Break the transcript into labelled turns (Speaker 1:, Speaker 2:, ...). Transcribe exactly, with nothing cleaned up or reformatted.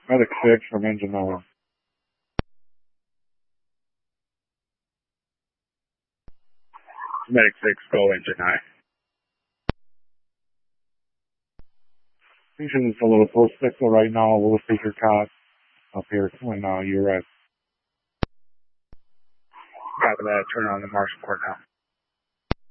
Speaker 1: Medic six from engine nine.
Speaker 2: Medic six, go engine nine.
Speaker 1: Station's a little post pixel right now. We'll take your cot up here when uh, you're ready.
Speaker 2: Copy that. Turn on the marshal court now.